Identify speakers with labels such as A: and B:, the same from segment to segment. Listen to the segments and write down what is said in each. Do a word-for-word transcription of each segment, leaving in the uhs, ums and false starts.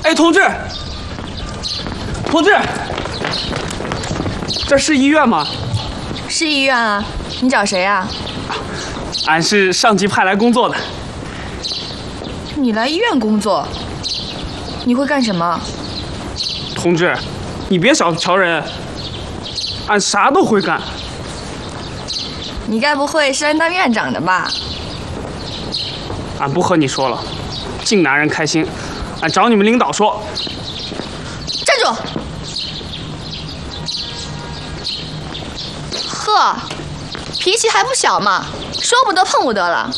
A: 哎，同志，同志，这是医院吗？
B: 是医院啊，你找谁啊？
A: 俺是上级派来工作的。
B: 你来医院工作？你会干什么？
A: 同志，你别小瞧人，俺啥都会干。
B: 你该不会是来当院长的吧？
A: 俺不和你说了，净拿人开心。俺找你们领导说。
B: 站住！呵，脾气还不小嘛，说不得碰不得了。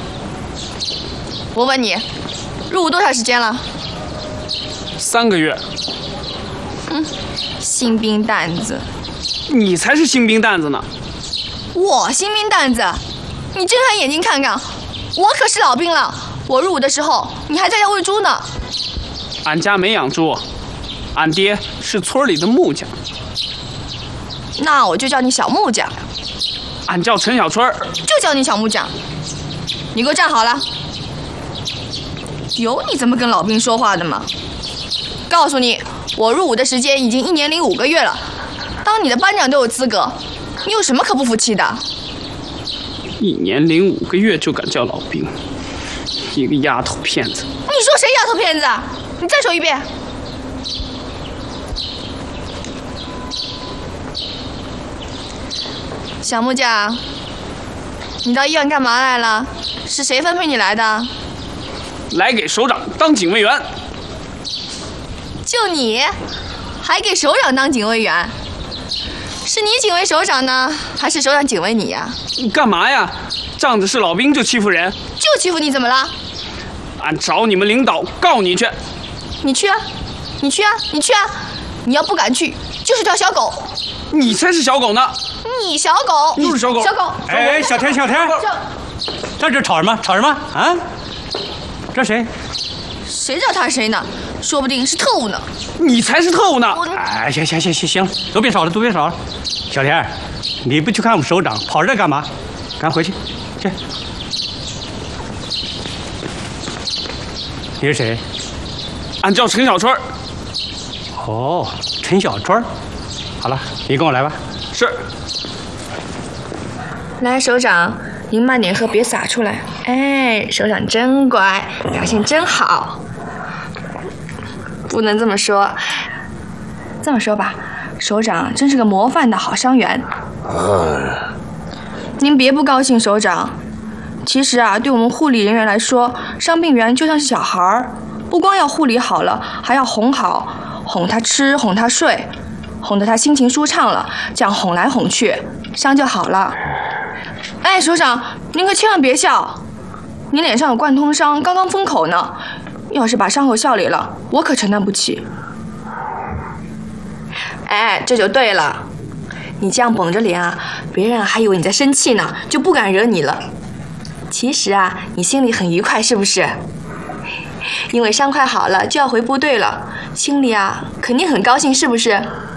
B: 我问你，入伍多长时间了？
A: 三个月。
B: 嗯，新兵蛋子。
A: 你才是新兵蛋子呢。
B: 我新兵蛋子？你睁开眼睛看看，我可是老兵了。我入伍的时候，你还在家喂猪呢。
A: 俺家没养猪，俺爹是村里的木匠。
B: 那我就叫你小木匠。
A: 俺叫陈小春，
B: 就叫你小木匠。你给我站好了。有你这么跟老兵说话的吗？告诉你，我入伍的时间已经一年零五个月了，当你的班长都有资格，你有什么可不服气的？
A: 一年零五个月就敢叫老兵，一个丫头片子！
B: 你说谁丫头片子？你再说一遍。小木匠，你到医院干嘛来了？是谁分配你来的？
A: 来给首长当警卫员。
B: 就你，还给首长当警卫员？是你警卫首长呢，还是首长警卫你呀？
A: 你干嘛呀？仗着是老兵就欺负人？
B: 就欺负你怎么了？
A: 俺找你们领导告你去。
B: 你去啊，你去啊，你去啊！你要不敢去，就是条小狗。
A: 你才是小狗呢！
B: 你小狗，
A: 就是小狗。
B: 小狗。
C: 哎，小田，小田，在这吵什么？吵什么啊？这谁？
B: 谁知道他是谁呢？说不定是特务呢。
A: 你才是特务呢！
C: 哎，行行行行行，都别吵了，都别吵了。小田，你不去看我们首长，跑这干嘛？赶回去，去。你是谁？
A: 俺叫陈小春。
C: 哦，陈小春。好了，你跟我来吧。
A: 是。
B: 来，首长，您慢点喝，别洒出来。哎，首长真乖，表现真好。不能这么说，这么说吧，首长真是个模范的好伤员。
D: 哎，
B: 您别不高兴，首长。其实啊，对我们护理人员来说，伤病员就像是小孩儿，不光要护理好了，还要哄好，哄他吃，哄他睡，哄得他心情舒畅了，这样哄来哄去，伤就好了。哎，首长，您可千万别笑，您脸上有贯通伤，刚刚封口呢。要是把伤口笑里了，我可承担不起。哎，这就对了，你这样绷着脸啊，别人还以为你在生气呢，就不敢惹你了。其实啊，你心里很愉快，是不是？因为伤快好了，就要回部队了，心里啊肯定很高兴，是不是？